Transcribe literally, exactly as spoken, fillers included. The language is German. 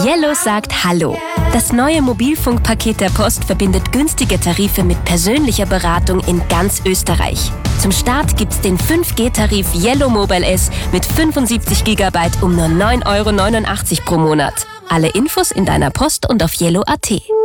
Yellow sagt Hallo. Das neue Mobilfunkpaket der Post verbindet günstige Tarife mit persönlicher Beratung in ganz Österreich. Zum Start gibt's den fünf G Tarif Yellow Mobile S mit fünfundsiebzig Gigabyte um nur neun Euro neunundachtzig pro Monat. Alle Infos in deiner Post und auf yellow punkt at.